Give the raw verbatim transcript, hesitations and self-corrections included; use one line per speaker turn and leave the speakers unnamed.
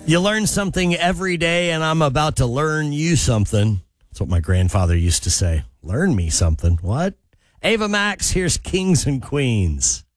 You learn something every day, and I'm about to learn you something. That's what my grandfather used to say. Learn me something. What? Ava Max, here's Kings and Queens.